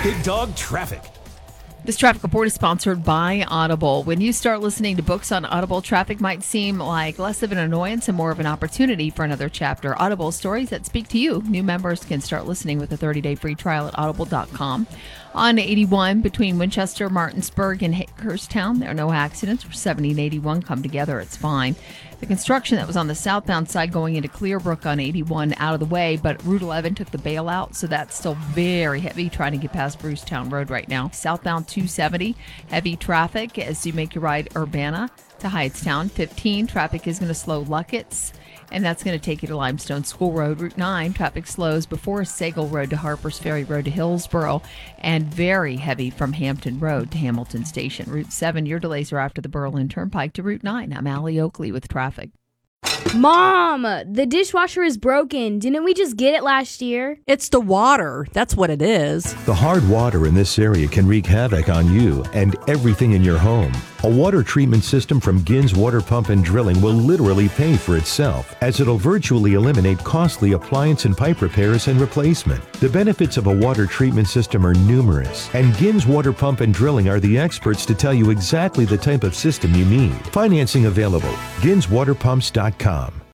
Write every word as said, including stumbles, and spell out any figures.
Big Dog Traffic. This traffic report is sponsored by Audible. When you start listening to books on Audible, traffic might seem like less of an annoyance and more of an opportunity for another chapter. Audible stories that speak to you. New members can start listening with a thirty-day free trial at audible dot com. On eighty-one between Winchester, Martinsburg, and Hagerstown, there are no accidents. seventy and eighty-one come together. It's fine. The construction that was on the southbound side going into Clearbrook on eighty-one out of the way, but Route eleven took the bailout, so that's still very heavy trying to get past Brucetown Road right now. Southbound two seventy, heavy traffic as you make your ride Urbana to Hightstown. fifteen, traffic is going to slow Luckett's, and that's going to take you to Limestone School Road. Route nine, traffic slows before Sagal Road to Harpers Ferry Road to Hillsboro, and very heavy from Hampton Road to Hamilton Station. Route seven, your delays are after the Berlin Turnpike to Route nine. I'm Allie Oakley with traffic. Mom, the dishwasher is broken. Didn't we just get it last year? It's the water. That's what it is. The hard water in this area can wreak havoc on you and everything in your home. A water treatment system from Gins Water Pump and Drilling will literally pay for itself, as it'll virtually eliminate costly appliance and pipe repairs and replacement. The benefits of a water treatment system are numerous, and Gins Water Pump and Drilling are the experts to tell you exactly the type of system you need. Financing available. gins water pumps dot com.